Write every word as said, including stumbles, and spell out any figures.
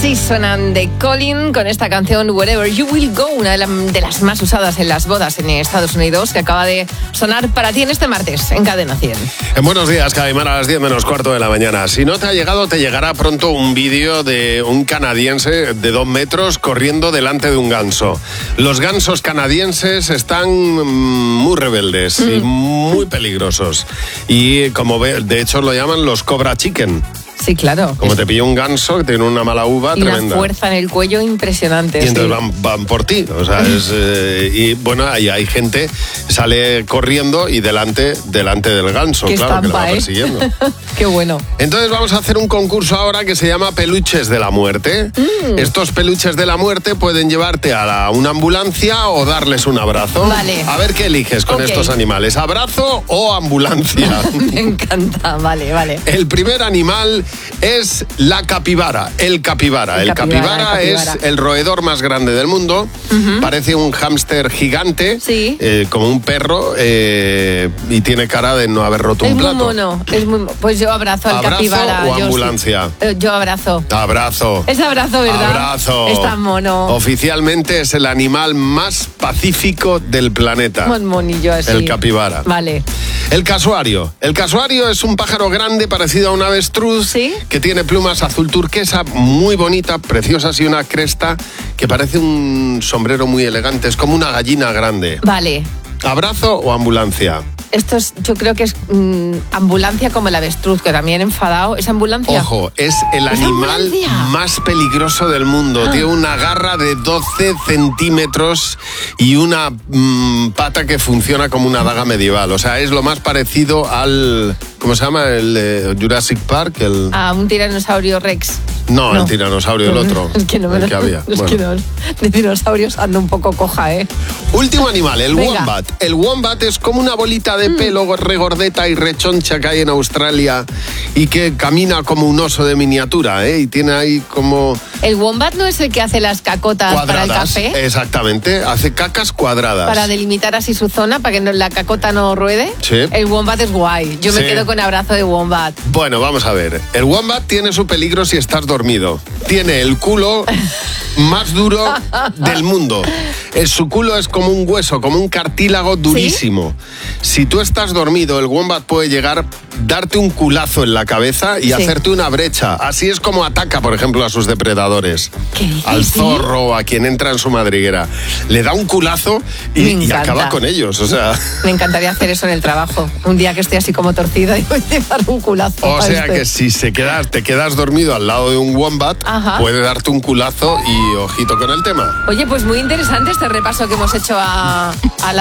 Así suenan de Colin con esta canción Wherever You Will Go, una de, la, de las más usadas en las bodas en Estados Unidos, que acaba de sonar para ti en este martes en Cadena cien. En Buenos Días, Cadimar, a las diez menos cuarto de la mañana. Si no te ha llegado, te llegará pronto un vídeo de un canadiense de dos metros corriendo delante de un ganso. Los gansos canadienses están muy rebeldes mm. y muy peligrosos. Y como ve, de hecho lo llaman los Cobra Chicken. Sí, claro. Como te pilla un ganso que tiene una mala uva y tremenda. Y una fuerza en el cuello impresionante. Y entonces sí. van, van por ti. O sea, es, eh, y bueno, ahí hay gente sale corriendo y delante, delante del ganso, Qué claro, estampa, que lo va ¿eh? persiguiendo. Qué bueno. Entonces vamos a hacer un concurso ahora que se llama Peluches de la Muerte. Mm. Estos peluches de la muerte pueden llevarte a la, una ambulancia o darles un abrazo. Vale. A ver qué eliges con okay. estos animales, ¿abrazo o ambulancia? Me encanta, vale, vale. El primer animal es la capibara, el capibara. El, el capibara, capibara el capibara es el roedor más grande del mundo. Uh-huh. Parece un hámster gigante, sí. eh, como un perro, eh, y tiene cara de no haber roto es un plato. Muy mono, es muy mono. Pues yo abrazo al ¿Abrazo capibara. o yo ambulancia? Sí. Yo abrazo. Abrazo. Es abrazo, ¿verdad? Abrazo. Es tan mono. Oficialmente es el animal más pacífico del planeta. Un monillo así. El capibara. Vale. El casuario. El casuario es un pájaro grande parecido a un avestruz, ¿sí? que tiene plumas azul turquesa, muy bonita, preciosas, y una cresta que parece un sombrero muy elegante. Es como una gallina grande. Vale. ¿Abrazo o ambulancia? Esto es, yo creo que es mmm, ambulancia como el avestruz, que también enfadado. ¿Es ambulancia? Ojo, es el ¿Es animal ambulancia? más peligroso del mundo. Ah. Tiene una garra de doce centímetros y una mmm, pata que funciona como una daga medieval. O sea, es lo más parecido al... ¿Cómo se llama? El eh, Jurassic Park. El... Ah, un tiranosaurio Rex. No, no, el tiranosaurio, el otro. Es que no me el lo... que había. Es bueno. que no, de dinosaurios ando un poco coja, ¿eh? Último animal, el Venga. wombat. El wombat es como una bolita de pelo mm. regordeta y rechoncha que hay en Australia y que camina como un oso de miniatura, ¿eh? Y tiene ahí como... ¿El wombat no es el que hace las cacotas cuadradas, para el café? Exactamente, hace cacas cuadradas. Para delimitar así su zona, para que no, la cacota no ruede. Sí. El wombat es guay. Yo sí. me quedo con abrazo de wombat. Bueno, vamos a ver. El wombat tiene su peligro si estás dormido. Tiene el culo más duro del mundo. Su culo es como un hueso, como un cartílago durísimo. ¿Sí? Si tú estás dormido, el wombat puede llegar, darte un culazo en la cabeza y sí. hacerte una brecha. Así es como ataca, por ejemplo, a sus depredadores. ¿Qué dices? Al zorro o a quien entra en su madriguera. Le da un culazo y, y acaba con ellos. O sea... Me encantaría hacer eso en el trabajo. Un día que esté así como torcida y voy a dar un culazo. O sea este. que si se queda, te quedas dormido al lado de un wombat, Ajá. puede darte un culazo y ojito con el tema. Oye, pues muy interesante este repaso que hemos hecho a, a la